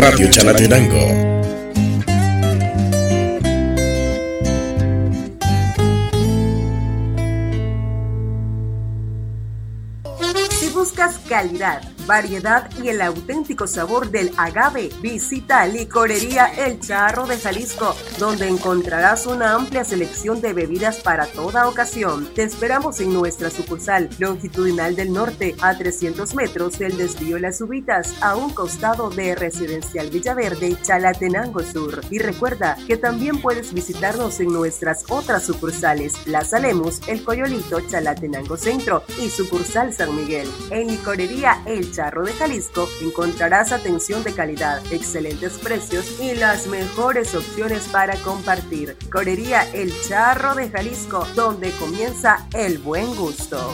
Radio Chalatenango. Buscas calidad, variedad y el auténtico sabor del agave. Visita Licorería El Charro de Jalisco, donde encontrarás una amplia selección de bebidas para toda ocasión. Te esperamos en nuestra sucursal longitudinal del norte, a 300 metros del desvío Las Ubitas, a un costado de Residencial Villaverde, Chalatenango Sur. Y recuerda que también puedes visitarnos en nuestras otras sucursales, Plaza Lemus, El Coyolito, Chalatenango Centro y sucursal San Miguel. En Licorería El Charro de Jalisco encontrarás atención de calidad, excelentes precios y las mejores opciones para compartir. Licorería El Charro de Jalisco, donde comienza el buen gusto.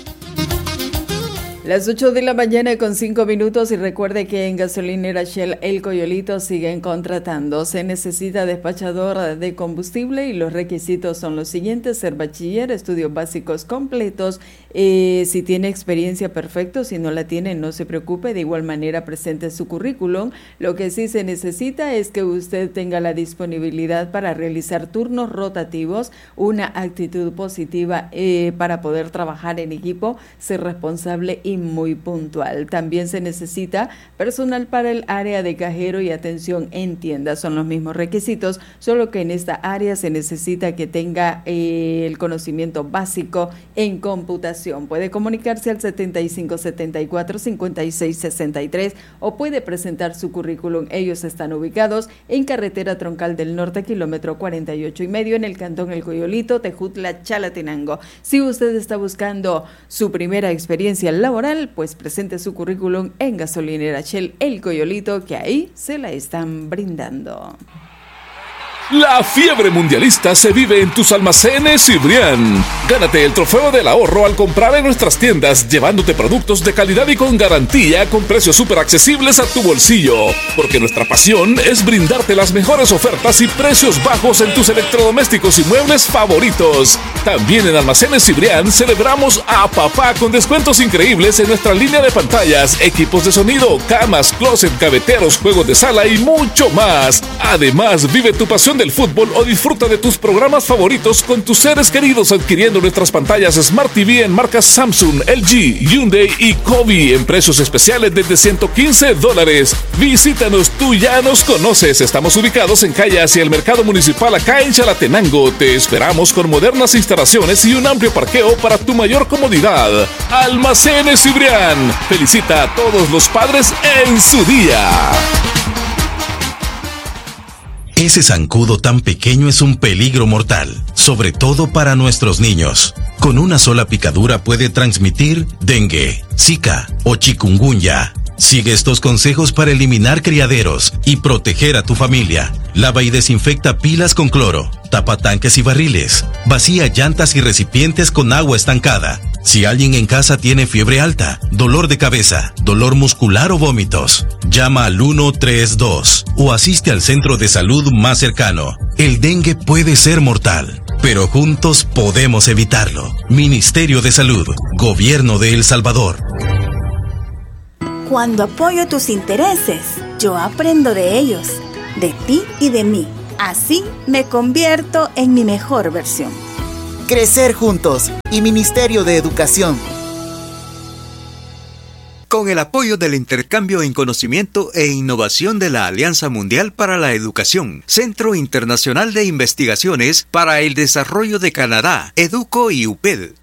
Las 8 de la mañana con 5 minutos y recuerde que en gasolinera Shell El Coyolito siguen contratando. Se necesita despachador de combustible y los requisitos son los siguientes: ser bachiller, estudios básicos completos, si tiene experiencia perfecto, si no la tiene no se preocupe, de igual manera presente su currículum. Lo que sí se necesita es que usted tenga la disponibilidad para realizar turnos rotativos, una actitud positiva para poder trabajar en equipo, ser responsable y muy puntual. También se necesita personal para el área de cajero y atención en tiendas. Son los mismos requisitos, solo que en esta área se necesita que tenga el conocimiento básico en computación. Puede comunicarse al 7574-5663 o puede presentar su currículum. Ellos están ubicados en Carretera Troncal del Norte, kilómetro 48.5, en el cantón El Coyolito, Tejutla, Chalatenango. Si usted está buscando su primera experiencia laboral, pues presente su currículum en gasolinera Shell El Coyolito, que ahí se la están brindando. La fiebre mundialista se vive en tus almacenes Cibrián. Gánate el trofeo del ahorro al comprar en nuestras tiendas, llevándote productos de calidad y con garantía, con precios súper accesibles a tu bolsillo. Porque nuestra pasión es brindarte las mejores ofertas y precios bajos en tus electrodomésticos y muebles favoritos. También en Almacenes Cibrián celebramos a papá con descuentos increíbles en nuestra línea de pantallas, equipos de sonido, camas, closet, gaveteros, juegos de sala y mucho más. Además, vive tu pasión del fútbol o disfruta de tus programas favoritos con tus seres queridos adquiriendo nuestras pantallas Smart TV en marcas Samsung, LG, Hyundai y Kobe en precios especiales desde $115. Visítanos, tú ya nos conoces. Estamos ubicados en calle hacia el Mercado Municipal acá en Chalatenango. Te esperamos con modernas instalaciones y un amplio parqueo para tu mayor comodidad. Almacenes Cibrián. Felicita a todos los padres en su día. Ese zancudo tan pequeño es un peligro mortal, sobre todo para nuestros niños. Con una sola picadura puede transmitir dengue, zika o chikungunya. Sigue estos consejos para eliminar criaderos y proteger a tu familia. Lava y desinfecta pilas con cloro, tapa tanques y barriles, vacía llantas y recipientes con agua estancada. Si alguien en casa tiene fiebre alta, dolor de cabeza, dolor muscular o vómitos, llama al 132 o asiste al centro de salud más cercano. El dengue puede ser mortal, pero juntos podemos evitarlo. Ministerio de Salud, Gobierno de El Salvador. Cuando apoyo tus intereses, yo aprendo de ellos, de ti y de mí. Así me convierto en mi mejor versión. Crecer juntos y Ministerio de Educación. Con el apoyo del intercambio en conocimiento e innovación de la Alianza Mundial para la Educación, Centro Internacional de Investigaciones para el Desarrollo de Canadá, EDUCO y UPED.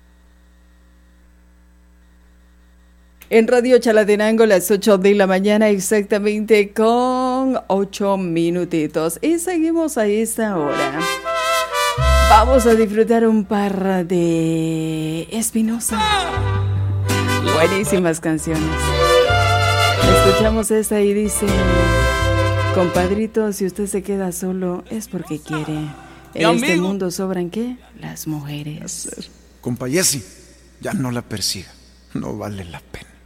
En Radio Chalatenango, las 8 de la mañana, exactamente con 8 minutitos. Y seguimos a esta hora. Vamos a disfrutar un par de Espinosa. Buenísimas canciones. Escuchamos esta y dice: compadrito, si usted se queda solo es porque quiere. En este mundo sobran, ¿qué? Las mujeres. Compa Jessy, ya no la persiga. No vale la pena.